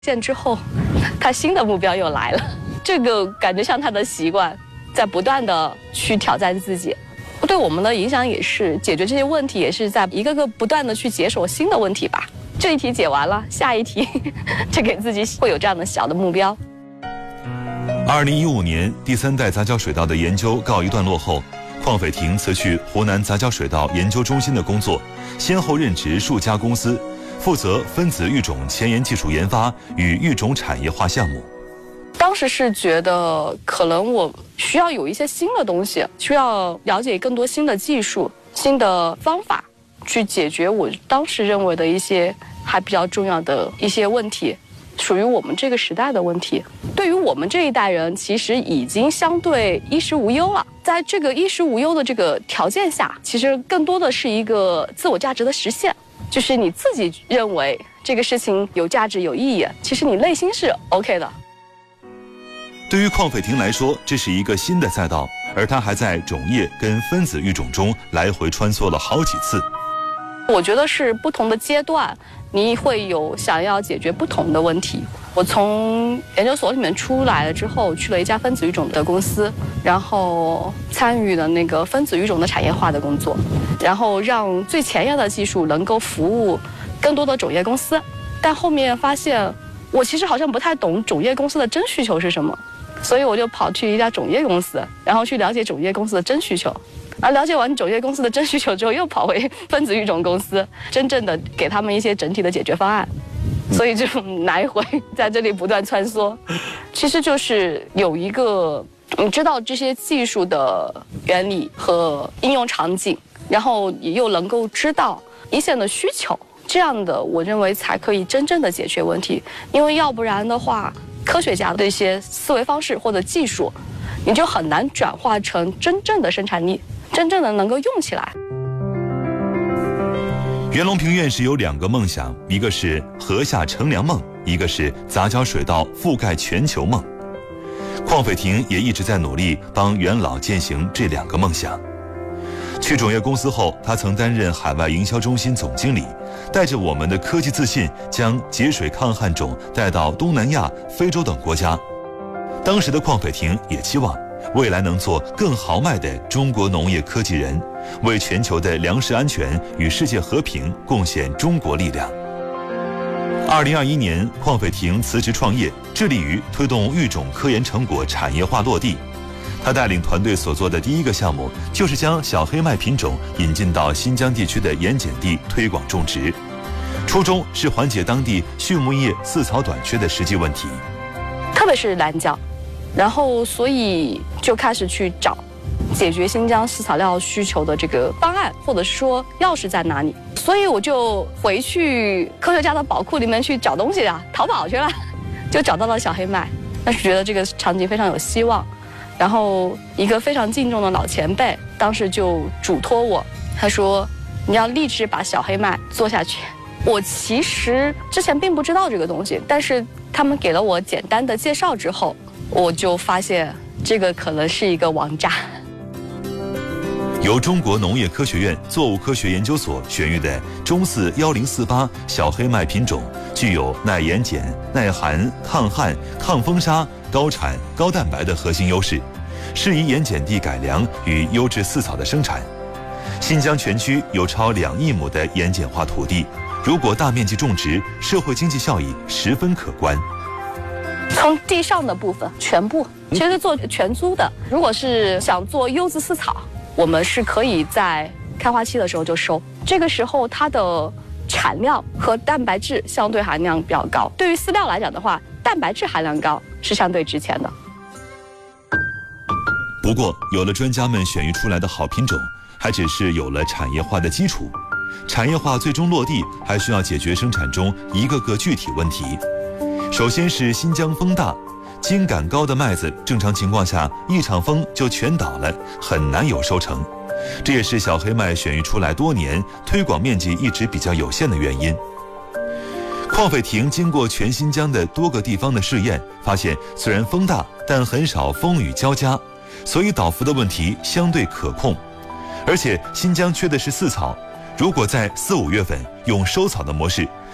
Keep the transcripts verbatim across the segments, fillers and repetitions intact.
线之后，他新的目标又来了，这个感觉像他的习惯，在不断的去挑战自己。对我们的影响也是解决这些问题，也是在一个个不断的去解锁新的问题吧。这一题解完了，下一题就给自己会有这样的小的目标。 二零一五年，第三代杂交水稻的研究告一段落后，邝斐婷辞去湖南杂交水稻研究中心的工作，先后任职数家公司，负责分子育种前沿技术研发与育种产业化项目。 当时是觉得可能我需要有一些新的东西，需要了解更多新的技术、新的方法，去解决我当时认为的一些还比较重要的一些问题，属于我们这个时代的问题。对于我们这一代人，其实已经相对衣食无忧了。在这个衣食无忧的这个条件下，其实更多的是一个自我价值的实现，就是你自己认为这个事情有价值、有意义，其实你内心是 OK 的。 对于邝斐婷来说，这是一个新的赛道，而她还在种业跟分子育种中来回穿梭了好几次。 我觉得是不同的阶段，你会有想要解决不同的问题。我从研究所里面出来了之后，去了一家分子育种的公司，然后参与了那个分子育种的产业化的工作，然后让最前沿的技术能够服务更多的种业公司。但后面发现，我其实好像不太懂种业公司的真需求是什么，所以我就跑去一家种业公司，然后去了解种业公司的真需求。而了解完种业公司的真需求之后，又跑回分子育种公司，真正的给他们一些整体的解决方案。所以就来回在这里不断穿梭，其实就是有一个你知道这些技术的原理和应用场景，然后也又能够知道一线的需求，这样的我认为才可以真正的解决问题。因为要不然的话，科学家的一些思维方式或者技术，你就很难转化成真正的生产力，真正的能够用起来。 袁隆平院士有两个梦想，一个是禾下乘凉梦，一个是杂交水稻覆盖全球梦。邝斐婷也一直在努力帮袁老践行这两个梦想。去种业公司后，他曾担任海外营销中心总经理，带着我们的科技自信，将节水抗旱种带到东南亚、非洲等国家。当时的邝斐婷也期望未来能做更豪迈的中国农业科技人，为全球的粮食安全与世界和平贡献中国力量。二零二一年，邝斐婷辞职创业，致力于推动育种科研成果产业化落地。他带领团队所做的第一个项目，就是将小黑麦品种引进到新疆地区的盐碱地推广种植，初衷是缓解当地畜牧业饲草短缺的实际问题， 特别是蓝椒。然后，所以就开始去找解决新疆饲草料需求的这个方案，或者是说钥匙在哪里。所以我就回去科学家的宝库里面去找东西啊，淘宝去了，就找到了小黑麦。但是觉得这个场景非常有希望，然后一个非常敬重的老前辈，当时就嘱托我，他说你要立志把小黑麦做下去。我其实之前并不知道这个东西，但是他们给了我简单的介绍之后，我就发现这个可能是一个王炸。 由中国农业科学院作物科学研究所选育的中四幺零四八小黑麦品种，具有耐盐碱、耐寒、抗旱、抗风沙、高产、高蛋白的核心优势，适宜盐碱地改良与优质饲草的生产。新疆全区有超两亿亩的盐碱化土地，如果大面积种植，社会经济效益十分可观。 从地上的部分全部其实是做全租的，如果是想做优质饲草，我们是可以在开花期的时候就收，这个时候它的产量和蛋白质相对含量比较高。对于饲料来讲的话，蛋白质含量高是相对值钱的。 不过有了专家们选育出来的好品种，还只是有了产业化的基础，产业化最终落地还需要解决生产中一个个具体问题。首先是新疆风大，茎秆高的麦子正常情况下一场风就全倒了，很难有收成，这也是小黑麦选育出来多年推广面积一直比较有限的原因。邝斐婷经过全新疆的多个地方的试验，发现虽然风大，但很少风雨交加，所以倒伏的问题相对可控。而且新疆缺的是饲草，如果在四五月份用收草的模式，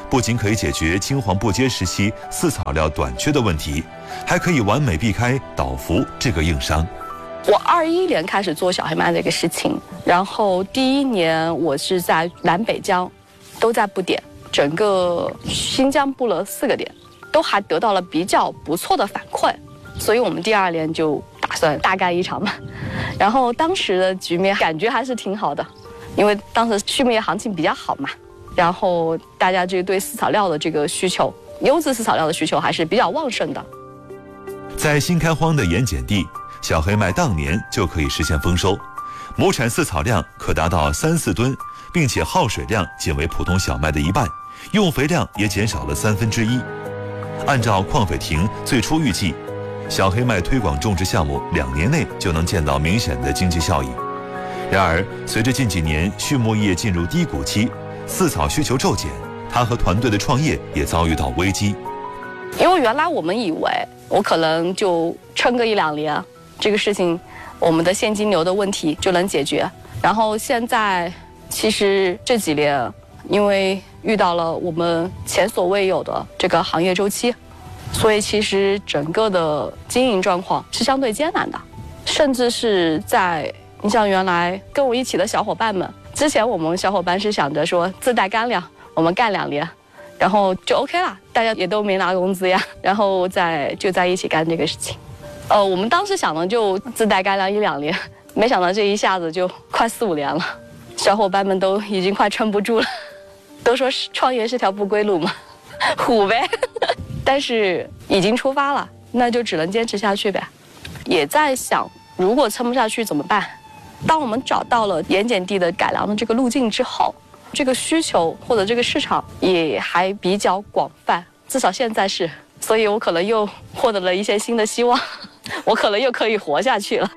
不仅可以解决青黄不接时期饲草料短缺的问题，还可以完美避开倒伏这个硬伤。 我二一年开始做小黑麦这个事情，然后第一年我是在南北疆，都在布点，整个新疆布了四个点，都还得到了比较不错的反馈，所以我们第二年就打算大干一场嘛。然后当时的局面感觉还是挺好的，因为当时畜牧业行情比较好嘛。然后大家这对饲草料的这个需求，优质饲草料的需求还是比较旺盛的。 在新开荒的盐碱地，小黑麦当年就可以实现丰收，亩产饲草量可达到三四吨，并且耗水量仅为普通小麦的一半，用肥量也减少了三分之一。按照邝斐霆最初预计，小黑麦推广种植项目两年内就能见到明显的经济效益。然而，随着近几年畜牧业进入低谷期，饲草需求骤减，他和团队的创业也遭遇到危机。 因为原来我们以为我可能就撑个一两年，这个事情我们的现金流的问题就能解决。然后现在其实这几年，因为遇到了我们前所未有的这个行业周期，所以其实整个的经营状况是相对艰难的，甚至是在你像原来跟我一起的小伙伴们。之前我们小伙伴是想着说自带干粮，我们干两年，然后就 OK 了，大家也都没拿工资呀，然后再就在一起干这个事情。呃，我们当时想的就自带干粮一两年，没想到这一下子就快四五年了，小伙伴们都已经快撑不住了，都说创业是条不归路嘛，虎呗。但是已经出发了，那就只能坚持下去呗。也在想，如果撑不下去怎么办？当我们找到了盐碱地的改良的这个路径之后，这个需求或者这个市场也还比较广泛，至少现在是，所以我可能又获得了一些新的希望，我可能又可以活下去了。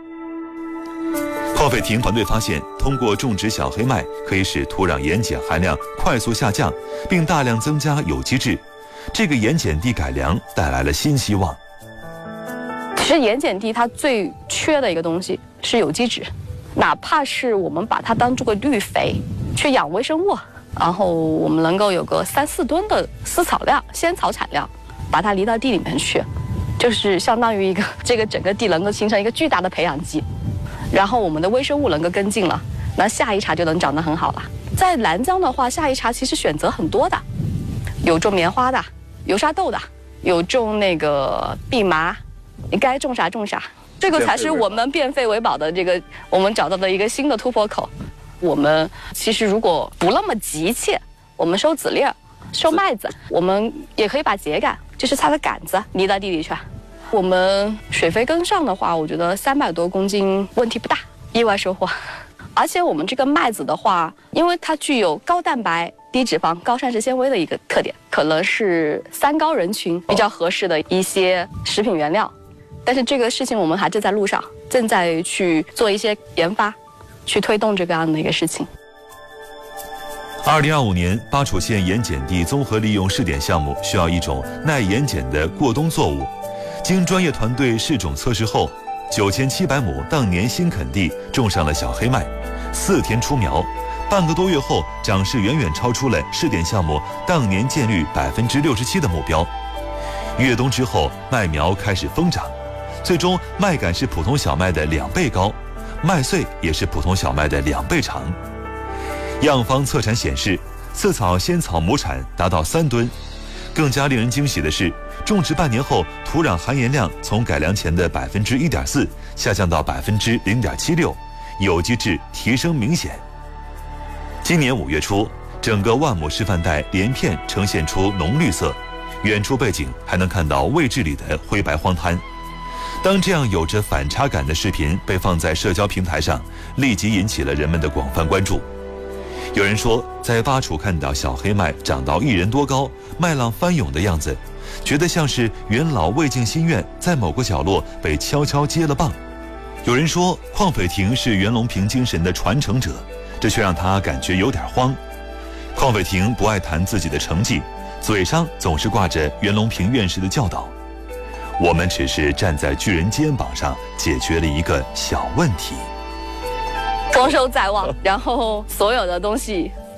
邝斐霆团队发现，通过种植小黑麦可以使土壤盐碱含量快速下降，并大量增加有机质，这个盐碱地改良带来了新希望。 其实盐碱地它最缺的一个东西是有机质，哪怕是我们把它当做个绿肥去养微生物，然后我们能够有个三四吨的饲草量、鲜草产量，把它犁到地里面去，就是相当于一个这个整个地能够形成一个巨大的培养基，然后我们的微生物能够跟进了，那下一茬就能长得很好了。在南疆的话，下一茬其实选择很多的，有种棉花的，有沙豆的，有种那个蓖麻。你该种啥种啥，这个才是我们变废为宝的这个我们找到的一个新的突破口。我们其实如果不那么急切，我们收籽粒、收麦子，我们也可以把秸秆，就是它的杆子犁到地里去。我们水肥跟上的话，我觉得三百多公斤问题不大，意外收获。而且我们这个麦子的话，因为它具有高蛋白、低脂肪、高膳食纤维的一个特点，可能是三高人群比较合适的一些食品原料。但是这个事情我们还正在路上，正在去做一些研发，去推动这个样的一个事情。 二零二五年，巴楚县盐碱地综合利用试点项目需要一种耐盐碱的过冬作物，经专业团队试种测试后，九千七百亩当年新垦地种上了小黑麦，四天出苗，半个多月后长势远远超出了试点项目当年见率百分之六十七的目标。越冬之后，麦苗开始疯长。最终，麦秆是普通小麦的两倍高，麦穗也是普通小麦的两倍长。样方测产显示，饲草鲜草亩产达到三吨。更加令人惊喜的是，种植半年后，土壤含盐量从改良前的百分之一点四下降到百分之零点七六，有机质提升明显。今年五月初，整个万亩示范带连片呈现出浓绿色，远处背景还能看到未治理的灰白荒滩。当这样有着反差感的视频被放在社交平台上，立即引起了人们的广泛关注。有人说，在巴楚看到小黑麦长到一人多高，麦浪翻涌的样子，觉得像是元老未尽心愿在某个角落被悄悄接了棒。有人说，邝斐霆是袁隆平精神的传承者，这却让他感觉有点慌。邝斐霆不爱谈自己的成绩，嘴上总是挂着袁隆平院士的教导。我们只是站在巨人肩膀上解决了一个小问题。 丰收在望，然后所有的东西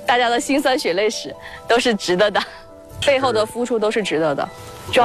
大家的辛酸血泪史都是值得的，背后的付出都是值得的。